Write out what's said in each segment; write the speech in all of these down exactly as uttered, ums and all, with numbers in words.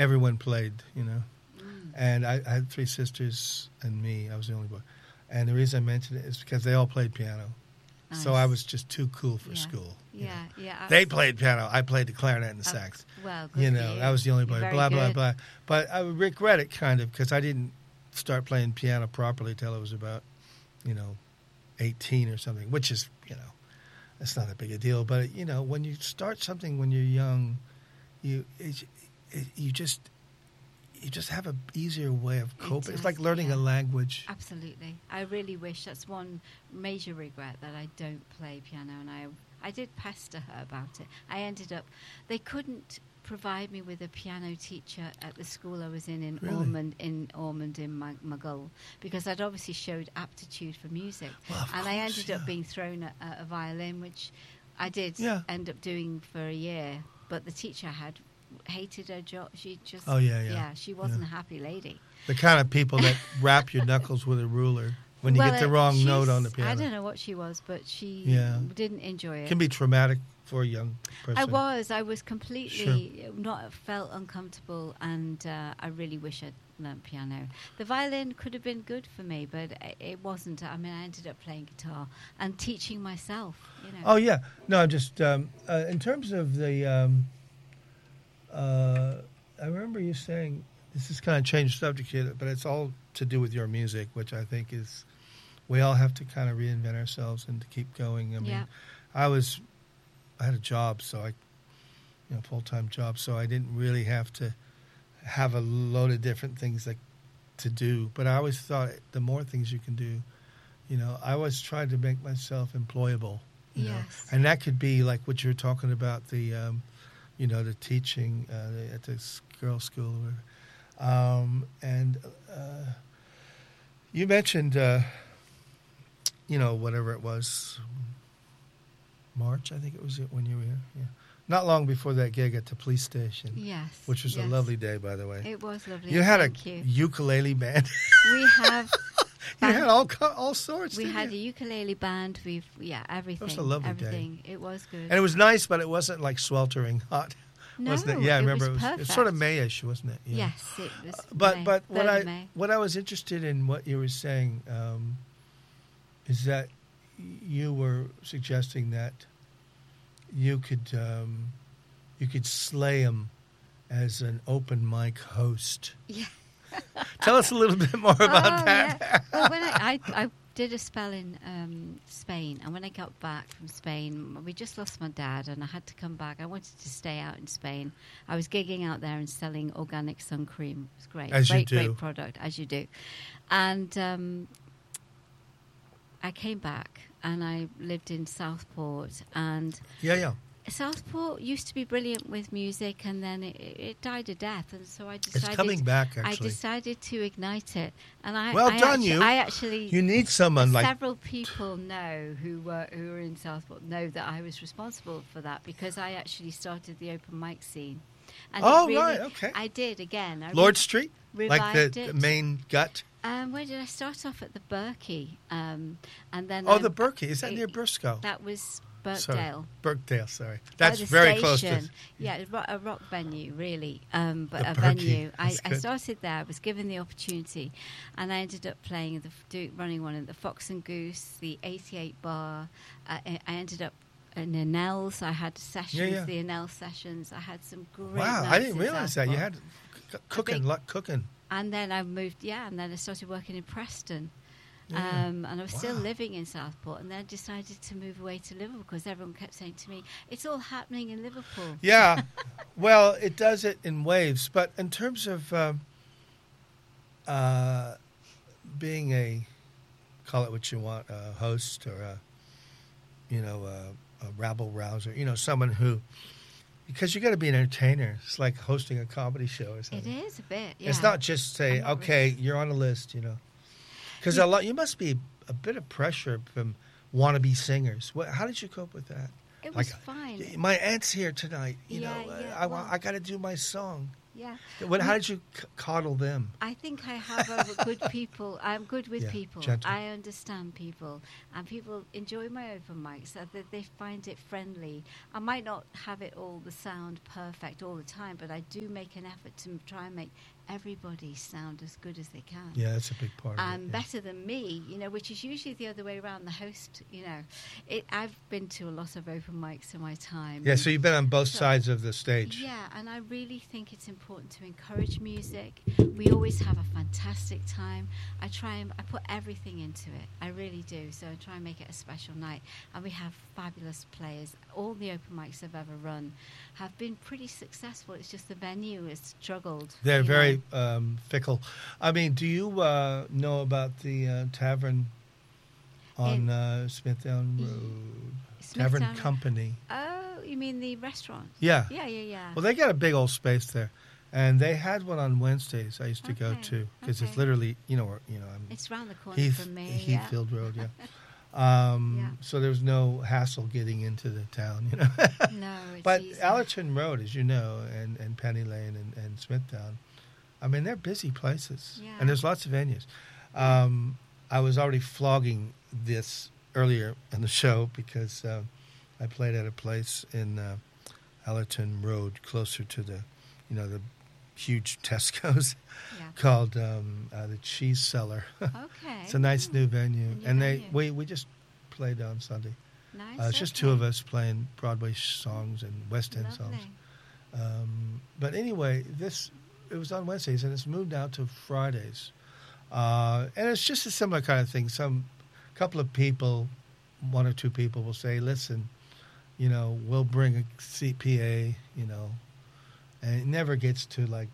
everyone played, you know. Mm. And I, I had three sisters and me. I was the only boy. And the reason I mentioned it is because they all played piano. Nice. So I was just too cool for yeah. school. Yeah, know. yeah. Absolutely. They played piano. I played the clarinet and the uh, sax. Well, good you for know, you. I was the only boy. Blah, good. blah, blah. But I regret it kind of because I didn't start playing piano properly till I was about, you know, eighteen or something, which is, you know, it's not a big a deal. But, you know, when you start something when you're young, you it, it, you just you just have an easier way of coping. It does, it's like learning yeah. a language. Absolutely. I really wish that's one major regret that I don't play piano. And I I did pester her about it. I ended up, they couldn't provide me with a piano teacher at the school I was in in really? Ormond in Ormond in Mughal because I'd obviously showed aptitude for music. Well, and course, I ended yeah. up being thrown at a, a violin, which I did yeah. end up doing for a year. But the teacher I had hated her job. She just oh yeah yeah yeah she wasn't yeah. a happy lady. The kind of people that wrap your knuckles with a ruler when you well, get the wrong note on the piano. I don't know what she was, but she yeah. didn't enjoy it. It can be traumatic for a young person. I was I was completely sure. not felt uncomfortable, and uh, I really wish I'd learned piano. The violin could have been good for me, but it wasn't. I mean, I ended up playing guitar and teaching myself. You know. Oh yeah, no, I'm just um, uh, in terms of the. Um, Uh, I remember you saying, this is kind of changed subject here, but it's all to do with your music, which I think is, we all have to kind of reinvent ourselves and to keep going. I mean, yeah. I was, I had a job, so I, you know, full-time job, so I didn't really have to have a load of different things like to do. But I always thought the more things you can do, you know, I always tried to make myself employable. You yes. know? And that could be like what you're talking about, the, um, you know, the teaching uh, at this girls' school. Or, um, and uh, you mentioned, uh, you know, whatever it was, March, I think it was when you were here. Yeah. Not long before that gig at the police station. Yes. Which was yes. a lovely day, by the way. It was lovely. You had Thank a you. ukulele band. We have... You had all all sorts. We had you? a ukulele band. We've yeah everything. It was a lovely everything. day. It was good. And it was nice, but it wasn't like sweltering hot. No, wasn't it? Yeah, I it remember was it was, perfect. it was sort of Mayish, wasn't it? Yeah. Yes, it was. Uh, but May, but what I May. what I was interested in what you were saying um, is that you were suggesting that you could um, you could slay him as an open mic host. Yeah. Tell us a little bit more about oh, that. Yeah. Well, when I, I, I did a spell in um, Spain, and when I got back from Spain, we just lost my dad, and I had to come back. I wanted to stay out in Spain. I was gigging out there and selling organic sun cream. It was great. As great, you do. Great product, as you do. And um, I came back, and I lived in Southport, and... Yeah, yeah. Southport used to be brilliant with music, and then it, it died a death, and so I decided... It's coming back, actually. I decided to ignite it, and I... Well I done, actu- you. I actually... You need someone like... Several people know who were who were in Southport know that I was responsible for that, because I actually started the open mic scene. And Oh, it really, right, okay. I did, again. I Lord re- Street? revived Like the, it. the main gut? Um, where did I start off? At the Berkey. Um, and then Oh, um, the Berkey. Is that it- near Briscoe? That was... Sorry. Birkdale. Birkdale, sorry. By That's the very station. close to... Yeah, a rock, a rock venue, really, um, but The a Berkey. venue. I, That's I good. started there. I was given the opportunity, and I ended up playing the do, running one at the Fox and Goose, the eighty-eight Bar. Uh, I I ended up in the Nels. I had sessions, Yeah, yeah. the Nels sessions. I had some great. Wow, nights I didn't in realize that. You Southport. had c- cooking, big- luck cooking. And then I moved, yeah, and then I started working in Preston. Yeah. Um, and I was still Wow. living in Southport, and then decided to move away to Liverpool because everyone kept saying to me, "It's all happening in Liverpool." Yeah, well, it does it in waves. But in terms of um, uh, being a, call it what you want, a host or a, you know, a, a rabble rouser, you know, someone who, because you got to be an entertainer. It's like hosting a comedy show or It something. is a bit. Yeah. It's not just say, I'm not okay, really- you're on a list, you know. Because a lot, you must be a bit of pressure from wannabe singers. What, how did you cope with that? It was Like, fine. My aunt's here tonight. You Yeah, know, yeah, I, well- I got to do my song. yeah. What, how did you c- coddle them? I think I have a good people. I'm good with Yeah, people. gentle. I understand people, and people enjoy my open mics. That they, they find it friendly. I might not have it all the sound perfect all the time, but I do make an effort to try and make everybody sound as good as they can. Yeah, that's a big part of And it. yeah. better than me, you know, which is usually the other way around. The host, you know, it, I've been to a lot of open mics in my time. Yeah, so you've been on both So- sides of the stage. Yeah, and I really think it's important to encourage music. We always have a fantastic time. I try and I put everything into it. I really do. So I try and make it a special night. And we have fabulous players. All the open mics I've ever run have been pretty successful. It's just the venue has struggled. They're you very know. um, fickle. I mean, do you uh, know about the uh, tavern on In- uh, Smithtown Y- Road? Tavern Smithtown- Company. Oh, you mean the restaurant? Yeah. Yeah, yeah, yeah. Well, they got a big old space there, and they had one on Wednesdays. I used to go Okay, to because it's okay. literally, you know, where, you know, I'm It's round the corner Heath, from me. Yeah. Heathfield Road. Yeah. Um, Yeah. So there was no hassle getting into the town, you know. No, it's But easy. Allerton Road, as you know, and, and Penny Lane and, and Smithtown, I mean, they're busy places. Yeah. And there's lots of venues. Um, I was already flogging this earlier in the show because uh, I played at a place in uh, Allerton Road closer to the, you know, the huge Tesco's Yeah. called um, uh, the Cheese Cellar. Okay. It's a nice new venue. New and they venue. we, we just played on Sunday. Nice. Uh, it's just okay. two of us playing Broadway songs and West End songs. Lovely. Um, but anyway, this it was on Wednesdays and it's moved out to Fridays, uh, and it's just a similar kind of thing. Some couple of people, one or two people, will say, "Listen, you know, we'll bring a C P A, you know," and it never gets to like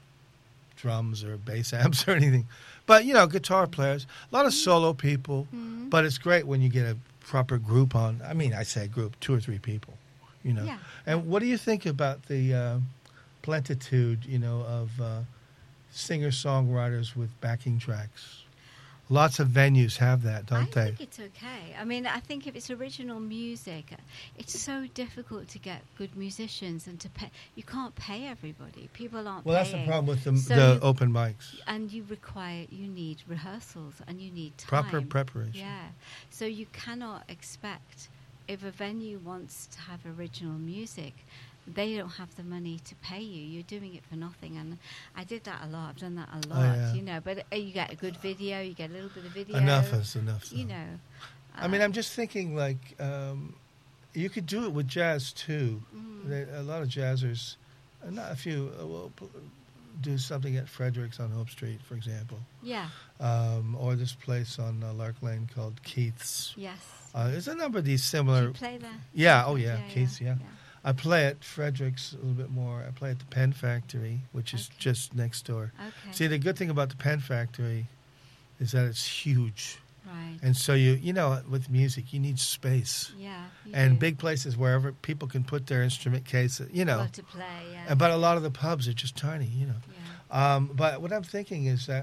drums or bass amps or anything. But you know, guitar players, a lot of solo people. Mhm. But it's great when you get a proper group on. I mean, I say group, two or three people, you know. Yeah. And what do you think about the uh, plentitude, you know, of uh, singer-songwriters with backing tracks? Lots of venues have that, don't I they? think it's okay. I mean, I think if it's original music, it's so difficult to get good musicians and to pay. You can't pay everybody. People aren't Well, that's the paying. problem with the, So the you- open mics. And you require, you need rehearsals and you need time. Proper preparation. Yeah. So you cannot expect, if a venue wants to have original music, they don't have the money to pay you. You're doing it for nothing. And I did that a lot. I've done that a lot, Oh, yeah. you know. But uh, you get a good video, you get a little bit of video. Enough is enough. You though. know. I mean, uh, I'm just thinking, like, um, you could do it with jazz, too. Mm. There- A lot of jazzers, uh, not a few, uh, will pl- do something at Fredericks on Hope Street, for example. Yeah. Um, or this place on uh, Lark Lane called Keith's. Yes. Uh, there's a number of these Do similar. you play there? Yeah, oh yeah, Keith's, yeah. yeah. I play at Fredericks a little bit more. I play at the Pen Factory, which is Okay. just next door. Okay. See, the good thing about the Pen Factory is that it's huge. right. And so you, you know, with music, you need space. Yeah. you And do. big places wherever people can put their instrument case, you know. Well, to play, yeah. And- But a lot of the pubs are just tiny, you know. yeah. Um, but what I'm thinking is that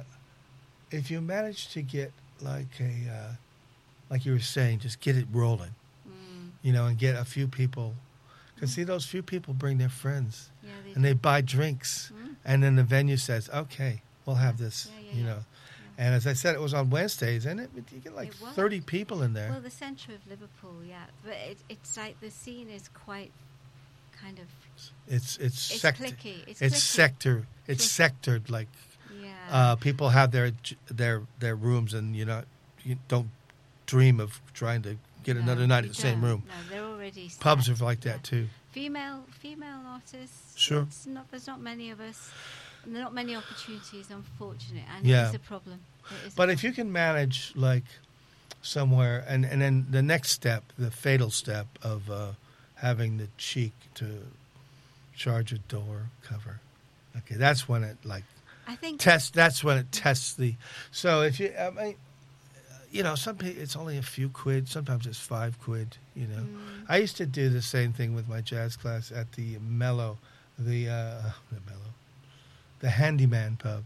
if you manage to get like a, uh, like you were saying, just get it rolling, Mm. you know, and get a few people. Because see, those few people bring their friends Yeah, they and they do. buy drinks. Mm. And then the venue says, okay, we'll have this, Yeah, yeah, you yeah. know. And as I said, it was on Wednesdays, and it, you get like It was. thirty people in there. Well, the centre of Liverpool, yeah. But it, it's like the scene is quite kind of. it's it's It's sect- clicky. It's, it's clicky. sector. It's sectored. Like Yeah. uh, people have their their their rooms, and you know, you don't dream of trying to get No, another night you at the same don't. room. No, they're already. Pubs set. are like that Yeah. too. Female female artists. Sure. It's not. There's not many of us. And there are not many opportunities, unfortunately, and Yeah. it is a problem. It is a But if you problem. can manage like somewhere, and, and then the next step, the fatal step of uh, having the cheek to charge a door cover. Okay, that's when it like I think test. That's when it tests the. So if you, I mean, you know, some people it's only a few quid. Sometimes it's five quid. You know, Mm. I used to do the same thing with my jazz class at the Mellow, the uh, the Mellow, the Handyman pub,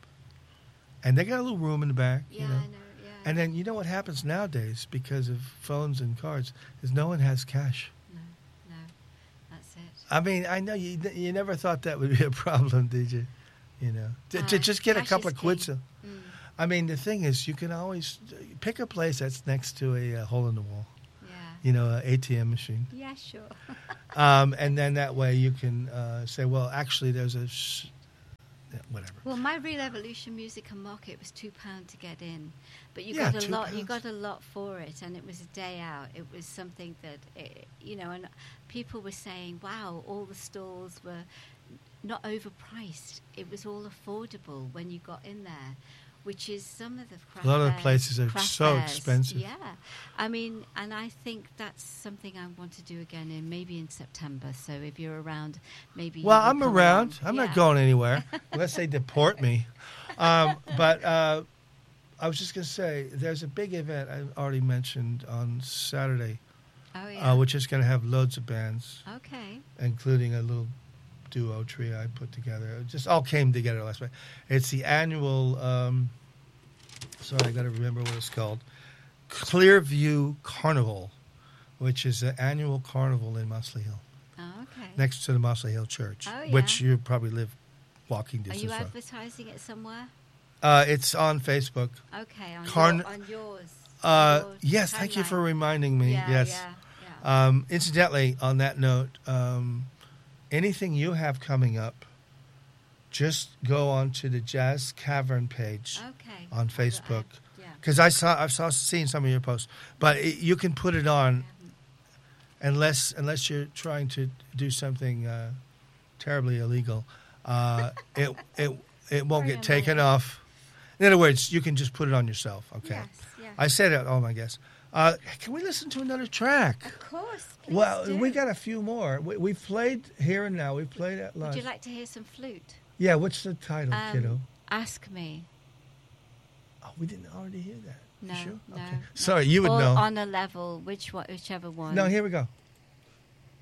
and they got a little room in the back. Yeah, you know. I know. Yeah. And then you know what happens nowadays because of phones and cards is no one has cash. no, no, that's it. I mean, I know you you never thought that would be a problem, did you? you know, to, Uh, to just get a cash couple is of quid. king. So, Mm, I mean, the thing is, you can always pick a place that's next to a, uh hole in the wall, yeah. you know, an A T M machine. Yeah, sure. Um, and then that way you can uh, say, well, actually, there's a sh- yeah, whatever. Well, my Real Evolution Music and Market was two pound to get in, but you Yeah, got a two lot. You pounds. got a lot for it, and it was a day out. It was something that it, you know, and people were saying, "Wow, all the stalls were not overpriced. It was all affordable when you got in there." Which is some of the craft A lot of the fairs- places are craft so fairs. expensive. Yeah, I mean, and I think that's something I want to do again in maybe in September. So if you're around, maybe. you Well, will I'm come around. along. I'm Yeah. not going anywhere unless they deport me. Um, but uh, I was just going to say, there's a big event I already mentioned on Saturday, Oh yeah. uh, which is going to have loads of bands, Okay. including a little duo trio I put together. It just all came together last night. It's the annual, um, sorry, I got to remember what it's called, Clearview Carnival, which is an annual carnival in Mossley Hill, Oh, okay. next to the Mossley Hill Church, Oh, yeah. which you probably live walking Are distance you from. advertising it somewhere? Uh, it's on Facebook. Okay, on, Carn- your, on yours. Uh, your yes, thank you for timeline. reminding me. Yeah, yes. yeah, yeah. Um, incidentally, on that note, um, anything you have coming up, just go on to the Jazz Cavern page Okay. on I- I- Facebook. yeah. Because I saw I've saw seen some of your posts, but it, you can put it on I haven't- unless unless you're trying to do something uh, terribly illegal. Uh, it it it won't Very get taken unlikely. off. In other words, you can just put it on yourself. Okay. Yes, yes. I said it. Oh my guess. Uh, can we listen to another track? Of course. Please Well, do. we got a few more. We, we've played Here and Now. We've played at Would lunch. you like to hear some flute? Yeah. What's the title, Um, kiddo? Ask Me. Oh, we didn't already hear that. You No, sure? no, Okay. no. Sorry, you would or know. On a Level, which one, whichever one. No, here we go.